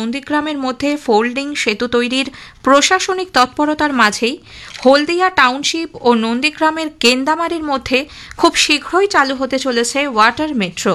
নন্দীগ্রামের মধ্যে ফোল্ডিং সেতু তৈরির প্রশাসনিক তৎপরতার মাঝেই হলদিয়া টাউনশিপ ও নন্দীগ্রামের কেন্দামারির মধ্যে খুব শীঘ্রই চালু হতে চলেছে ওয়াটার মেট্রো।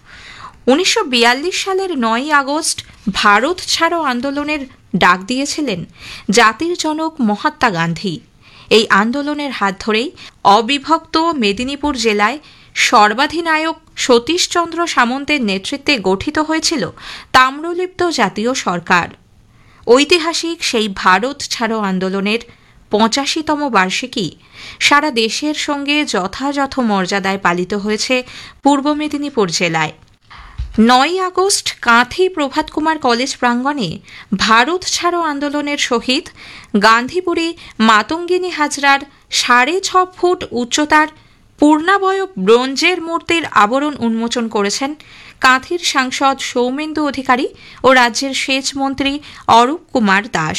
1942 সালের 9ই আগস্ট ভারত ছাড়ো আন্দোলনের ডাক দিয়েছিলেন জাতির জনক মহাত্মা গান্ধী। এই আন্দোলনের হাত ধরেই অবিভক্ত মেদিনীপুর জেলায় সর্বাধিনায়ক সতীশচন্দ্র সামন্তের নেতৃত্বে গঠিত হয়েছিল তাম্রলিপ্ত জাতীয় সরকার। ঐতিহাসিক সেই ভারত ছাড়ো আন্দোলনের 85তম বার্ষিকী সারা দেশের সঙ্গে যথাযথ মর্যাদায় পালিত হয়েছে পূর্ব মেদিনীপুর জেলায়। 9ই আগস্ট কাঁথি প্রভাত কুমার কলেজ প্রাঙ্গণে ভারত ছাড়ো আন্দোলনের শহীদ গান্ধীপুরী মাতঙ্গিনী হাজরার 6.5 ফুট উচ্চতার পূর্ণাবয়ব ব্রোঞ্জের মূর্তির আবরণ উন্মোচন করেছেন কাঁথির সাংসদ সৌমেন্দু অধিকারী ও রাজ্যের সেচ মন্ত্রী অরূপ কুমার দাস।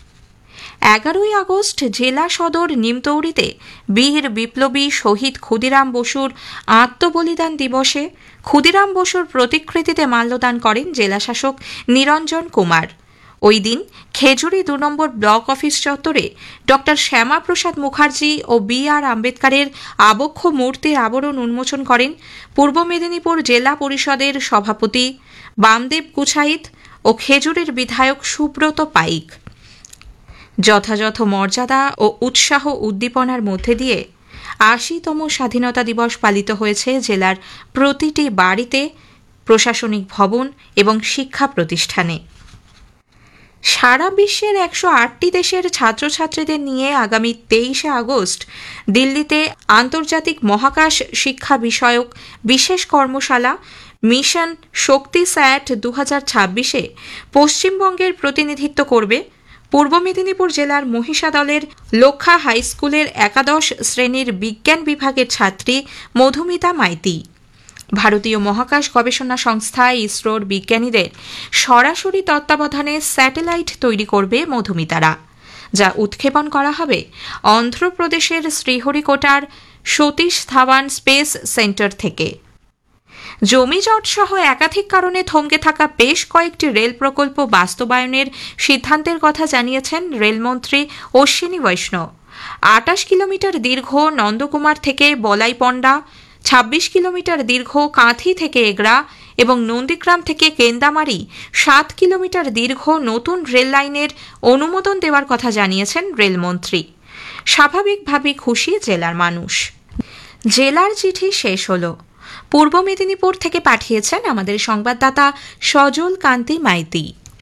11ই আগস্ট জেলা সদর নিমতৌড়িতে বীর বিপ্লবী শহীদ ক্ষুদিরাম বসুর আত্মবলিদান দিবসে ক্ষুদিরাম বসুর প্রতিকৃতিতে মাল্যদান করেন জেলাশাসক নিরঞ্জন কুমার। ওই দিন খেজুরি 2 নম্বর ব্লক অফিস চত্বরে ড শ্যামাপ্রসাদ মুখার্জি ও বি.আর. আম্বেদকরের আবক্ষ মূর্তির আবরণ উন্মোচন করেন পূর্ব মেদিনীপুর জেলা পরিষদের সভাপতি বামদেব কুছাইত ও খেজুরির বিধায়ক সুব্রত পাইক। যথাযথ মর্যাদা ও উৎসাহ উদ্দীপনার মধ্যে দিয়ে 80তম স্বাধীনতা দিবস পালিত হয়েছে জেলার প্রতিটি বাড়িতে, প্রশাসনিক ভবন এবং শিক্ষা প্রতিষ্ঠানে। সারা বিশ্বের 108টি দেশের ছাত্রছাত্রীদের নিয়ে আগামী 23শে আগস্ট দিল্লিতে আন্তর্জাতিক মহাকাশ শিক্ষা বিষয়ক বিশেষ কর্মশালা মিশন শক্তি স্যাট 2026-এ পশ্চিমবঙ্গের প্রতিনিধিত্ব করবে পূর্ব মেদিনীপুর জেলার মহিষাদলের লক্ষা হাইস্কুলের 11 শ্রেণীর বিজ্ঞান বিভাগের ছাত্রী মধুমিতা মাইতি। ভারতীয় মহাকাশ গবেষণা সংস্থা ইসরোর বিজ্ঞানীদের সরাসরি তত্ত্বাবধানে স্যাটেলাইট তৈরি করবে মধুমিতারা, যা উৎক্ষেপণ করা হবে অন্ধ্রপ্রদেশের শ্রীহরিকোটার সতীশ ধাওয়ান স্পেস সেন্টার থেকে। জমিজট সহ একাধিক কারণে থমকে থাকা বেশ কয়েকটি রেল প্রকল্প বাস্তবায়নের সিদ্ধান্তের কথা জানিয়েছেন রেলমন্ত্রী অশ্বিনী বৈষ্ণব। 28 কিলোমিটার দীর্ঘ নন্দকুমার থেকে বলাইপন্ডা, 26 কিলোমিটার দীর্ঘ কাঁথি থেকে এগরা এবং নন্দীগ্রাম থেকে কেন্দামারি 7 কিলোমিটার দীর্ঘ নতুন রেল লাইনের অনুমোদন দেওয়ার কথা জানিয়েছেন রেলমন্ত্রী। স্বাভাবিকভাবেই খুশি জেলার মানুষ। জেলার চিঠি শেষ হল। পূর্ব মেদিনীপুর থেকে পাঠিয়েছেন আমাদের সংবাদদাতা সজল কান্তি মাইতি।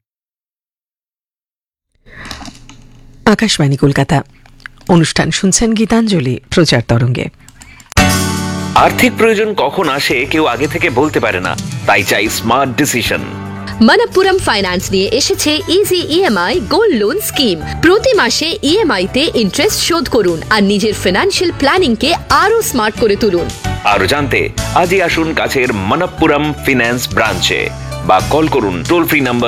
আকাশবাণী কলকাতা। অনুষ্ঠান শুনছেন গীতাঞ্জলি প্রচার তরঙ্গে। আর্থিক প্রয়োজন কখন আসে কেউ আগে থেকে বলতে পারে না, তাই চাই স্মার্ট ডিসিশন। মনপ্পুরম ফাইন্যান্স নিয়ে এসেছে easy EMI gold loan scheme. প্রতি মাসে ইএমআই তে ইন্টারেস্ট শোধ করুন আর নিজের ফিনান্সিয়াল প্ল্যানিং কে আরো স্মার্ট করে তুলুন। আরো জানতে আজই আসুন কাছের মনপ্পুরম ফিন্যান্স ব্রাঞ্চে বা কল করুন টোল ফ্রি নাম্বার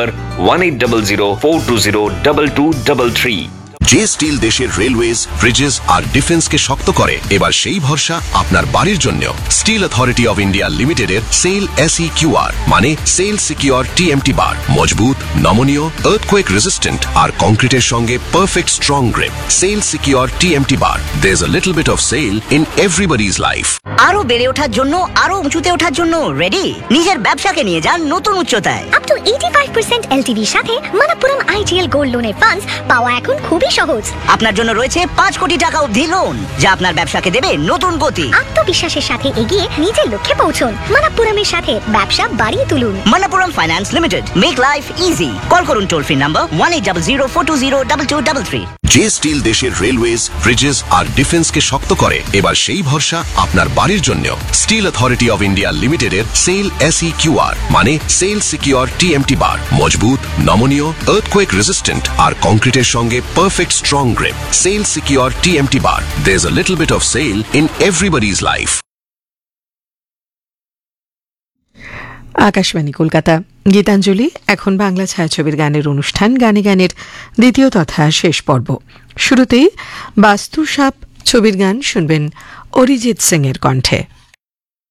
1800-420-2233। যে স্টিল দেশের রেলওয়েজ, ব্রিজেস আর ডিফেন্সকে শক্ত করে, এবার সেই ভরসা আপনার বাড়ির জন্য। স্টিল অথরিটি অফ ইন্ডিয়া লিমিটেডের সেল SEQR মানে সেল সিকিউর TMT বার। মজবুত, নমনীয়, আর্থকোয়েক রেজিস্ট্যান্ট আর কংক্রিটের সঙ্গে perfect strong grip. Sell secure TMT bar. There's a little bit of sail in everybody's life. আরো বেড়ে ওঠার জন্য, আরো উঁচুতে ওঠার জন্য রেডি? নিজের ব্যবসাকে নিয়ে যান নতুন উচ্চতায়। আপ টু 85% LTV সাথে মনপ্পুরম IGL গোল্ড লোনের ফান্ডস পাওয়া এখন খুবই সহজ। আপনার জন্য রয়েছে 5 কোটি টাকা অবধি লোন, যা আপনার ব্যবসাকে দেবে নতুন গতি। আত্মবিশ্বাসের সাথে এগিয়ে নিজের লক্ষ্যে পৌঁছুন। মনপ্পুরমের সাথে ব্যবসা বাড়িয়ে তুলুন। Manappuram finance limited, make life easy. Call করুন টোল ফ্রি নাম্বার 1800-420-2233। যে স্টিল দেশের রেলওয়েজ, ব্রিজেস আর ডিফেন্সকে শক্ত করে, এবার সেই ভরসা আপনার বাড়ির জন্য। স্টিল অথরিটি অফ ইন্ডিয়া লিমিটেডের সেল SEQR মানে সেল সিকিউর TMT বার। মজবুত, নমনীয়, আর্থকোয়েক রেজিস্ট্যান্ট আর কংক্রিটের সঙ্গে perfect strong grip. Sell secure TMT bar. There's a little bit of sail in everybody's life. Akashvani Kolkata. Gitanjali এখন বাংলা ছায়াছবির গানের অনুষ্ঠান। গানে গানের দ্বিতীয় তথা শেষ পর্ব। শুরুতেই বাস্তুসাপ ছবির গান শুনবেন অরিজিৎ সিং এর কণ্ঠে।